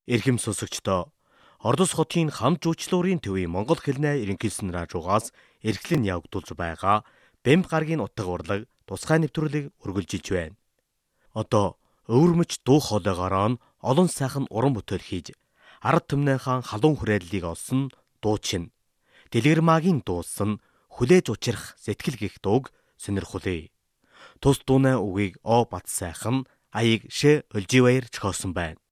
Эрхэм сонсогчдоо Ордос хотын хамт жуулчлалын төвийн Монгол хэлний ерөнхийлсөн радиогоос эрхлэн явагдуулж байгаа Бэмб гарагийн утга урлаг тусгай нэвтрүүлэг үргэлжилж байна. Одоо өвөрмөч дуу хоолойгоор олон сайхан уран бүтээл хийж ард түмнийхэн халуун хүрээллийг олсон дуучин Дэлгэрмаагийн дуулсан хүлээж учрах сэтгэл гих дууг сонирхолъё. Тус дууны үгийг О Бат сайхан аяг Ш Өлживаяр зохиосон байна.